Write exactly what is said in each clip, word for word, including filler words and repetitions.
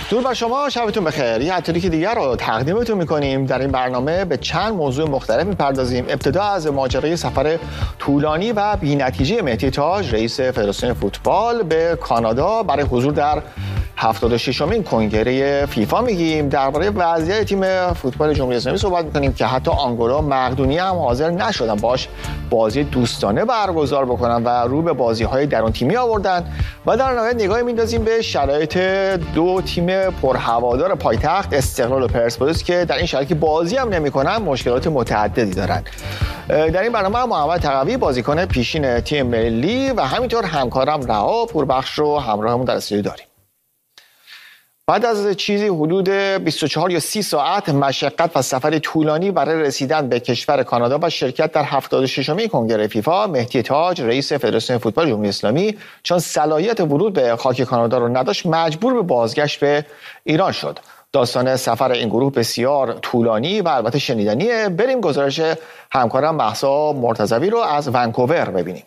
درود بر شما، شبتون بخیر. یه اتریک دیگر رو تقدیمتون میکنیم. در این برنامه به چند موضوع مختلف میپردازیم. ابتدا از ماجرای سفر طولانی و بی‌نتیجه مهدی تاج رئیس فدراسیون فوتبال به کانادا برای حضور در هفتاد و ششمین کنگره فیفا میگیم. درباره وضعیت تیم فوتبال جمهوری اسلامی صحبت میکنیم که حتی آنگولا مقدونی هم حاضر نشدن باش بازی دوستانه برگزار بکنن و رو به بازی‌های درون تیمی آوردن. و در نهایت نگاهی میندازیم به شرایط دو تیم پرهوادار پایتخت، استقلال و پرسپولیس، که در این شرایط بازی هم نمی‌کنن مشکلات متعددی دارن. در این برنامه محمد تقوی بازیکن پیشین تیم ملی و همینطور همکارم رها پوربخش رو همراهمون در استودیو داریم. بعد از چیزی حدود بیست و چهار یا سی ساعت مشقت و سفر طولانی برای رسیدن به کشور کانادا و شرکت در هفتاد و ششمین کنگره فیفا، مهدی تاج رئیس فدراسیون فوتبال جمهوری اسلامی چون صلاحیت ورود به خاک کانادا رو نداشت مجبور به بازگشت به ایران شد. داستان سفر این گروه بسیار طولانی و البته شنیدنیه. بریم گزارش همکارم مهسا مرتضوی رو از ونکوور ببینیم.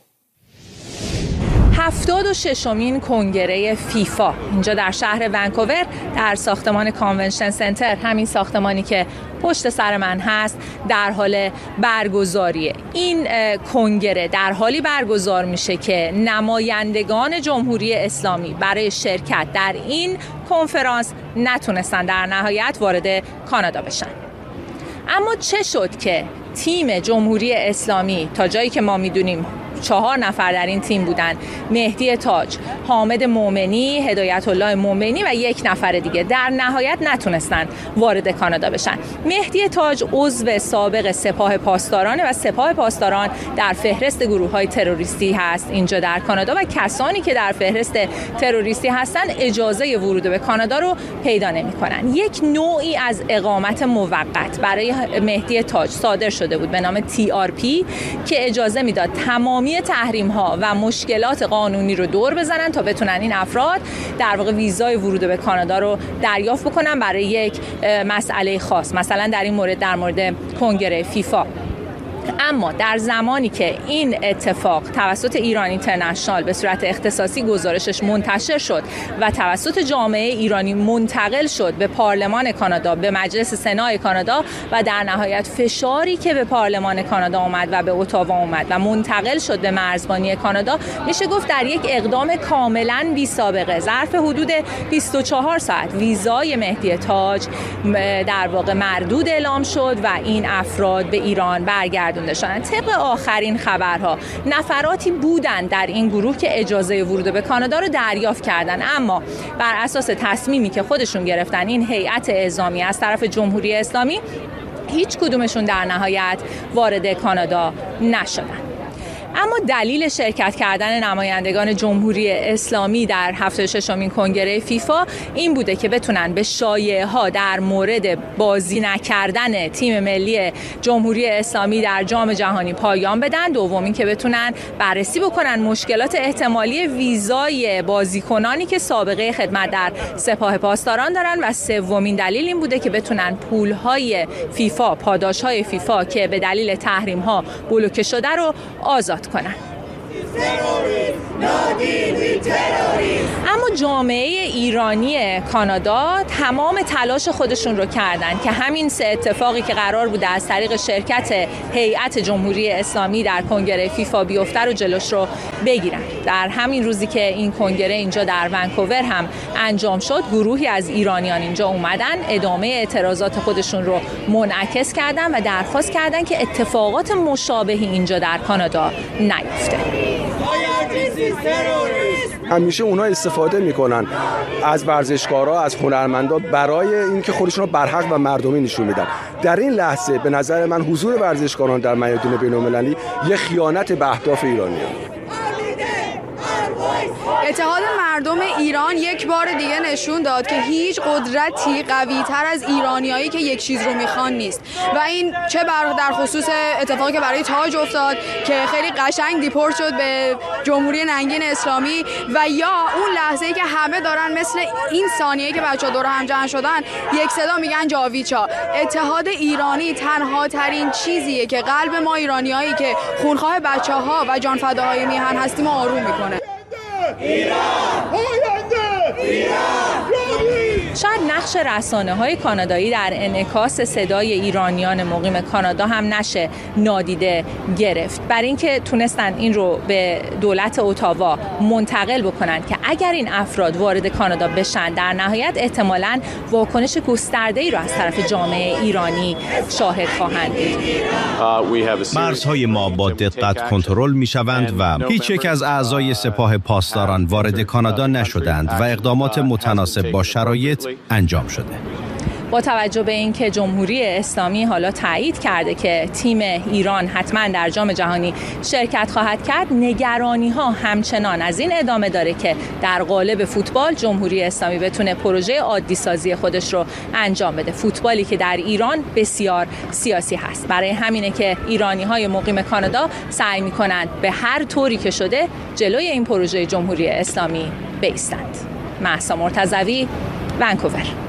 هفتاد و ششمین کنگره فیفا اینجا در شهر ونکوور در ساختمان کانونشن سنتر، همین ساختمانی که پشت سر من هست، در حال برگزاریه. این کنگره در حالی برگزار میشه که نمایندگان جمهوری اسلامی برای شرکت در این کنفرانس نتونستن در نهایت وارد کانادا بشن. اما چه شد که تیم جمهوری اسلامی، تا جایی که ما میدونیم چهار نفر در این تیم بودن، مهدی تاج، حامد مومنی، هدایت الله مومنی و یک نفر دیگه، در نهایت نتونستن وارد کانادا بشن. مهدی تاج عضو سابق سپاه پاسداران و سپاه پاسداران در فهرست گروه‌های تروریستی هست اینجا در کانادا و کسانی که در فهرست تروریستی هستن اجازه ورود به کانادا رو پیدا نمی‌کنن. یک نوعی از اقامت موقت برای مهدی تاج صادر شده بود به نام تی آر پی که اجازه میداد تمامی تحریم ها و مشکلات قانونی رو دور بزنن تا بتونن این افراد در واقع ویزای ورود به کانادا رو دریافت بکنن برای یک مسئله خاص، مثلا در این مورد در مورد کنگره فیفا. اما در زمانی که این اتفاق توسط ایران اینترنشنال به صورت اختصاصی گزارشش منتشر شد و توسط جامعه ایرانی منتقل شد به پارلمان کانادا، به مجلس سنای کانادا و در نهایت فشاری که به پارلمان کانادا اومد و به اتاوا اومد و منتقل شد به مرزبانی کانادا، میشه گفت در یک اقدام کاملا بی سابقه ظرف حدود بیست و چهار ساعت ویزای مهدی تاج در واقع مردود اعلام شد و این افراد به ایران برگردوندند. طبق آخرین خبرها نفراتی بودند در این گروه که اجازه ورود به کانادا رو دریافت کردن، اما بر اساس تصمیمی که خودشون گرفتن، این هیئت اعزامی از طرف جمهوری اسلامی، هیچ کدومشون در نهایت وارد کانادا نشدن. اما دلیل شرکت کردن نمایندگان جمهوری اسلامی در هفتاد و ششمین کنگره فیفا این بوده که بتونن به شایعه‌ها در مورد بازی نکردن تیم ملی جمهوری اسلامی در جام جهانی پایان بدن. دومین که بتونن بررسی بکنن مشکلات احتمالی ویزای بازیکنانی که سابقه خدمت در سپاه پاسداران دارن و سومین دلیل این بوده که بتونن پول‌های فیفا، پاداش‌های فیفا که به دلیل تحریم‌ها بلوکه شده رو آزاد کنن. اما جامعه ایرانی کانادا تمام تلاش خودشون رو کردن که همین سه اتفاقی که قرار بوده از طریق شرکت هیئت جمهوری اسلامی در کنگره فیفا بیفته رو جلوش رو بگیرن. در همین روزی که این کنگره اینجا در ونکوور هم انجام شد، گروهی از ایرانیان اینجا اومدن ادامه اعتراضات خودشون رو منعکس کردن و درخواست کردن که اتفاقات مشابهی اینجا در کانادا نیفته. همیشه اونها استفاده میکنن از ورزشکارا، از هنرمندا برای اینکه خودشون رو برحق و مردمی نشون میدن. در این لحظه به نظر من حضور ورزشکاران در میدان بین‌المللی یه خیانت به اهداف ایرانیه. اتحاد مردم ایران یک بار دیگه نشون داد که هیچ قدرتی قوی‌تر از ایرانیایی که یک چیز رو میخوان نیست و این چه در خصوص اتفاقی که برای تاج افتاد که خیلی قشنگ دیپورت شد به جمهوری ننگین اسلامی و یا اون لحظه‌ای که همه دارن مثل این ثانیه‌ای که بچه‌ها دور هم جمع شدن یک صدا میگن جاویچا. اتحاد ایرانی تنها ترین چیزیه که قلب ما ایرانیایی که خونخواه بچه‌ها و جانفداهای میهن هستیم آروم میکنه. شاید نقش رسانه‌های کانادایی در انعکاس صدای ایرانیان مقیم کانادا هم نشه نادیده گرفت. برای اینکه تونستن این رو به دولت اتاوا منتقل بکنن که اگر این افراد وارد کانادا بشن در نهایت احتمالاً واکنش گسترده‌ای رو از طرف جامعه ایرانی شاهد خواهند بود. مرزهای ما با دقت کنترل می‌شوند و هیچ یک از اعضای سپاه پاسداران وارد کانادا نشدند و اقدامات متناسب با شرایط انجام شده. با توجه به اینکه جمهوری اسلامی حالا تایید کرده که تیم ایران حتما در جام جهانی شرکت خواهد کرد، نگرانی ها همچنان از این ادامه داره که در قالب فوتبال جمهوری اسلامی بتونه پروژه عادی سازی خودش رو انجام بده، فوتبالی که در ایران بسیار سیاسی هست. برای همینه که ایرانی های مقیم کانادا سعی میکنند به هر طوری که شده جلوی این پروژه جمهوری اسلامی بایستند. مهسا مرتضوی، ونکوور.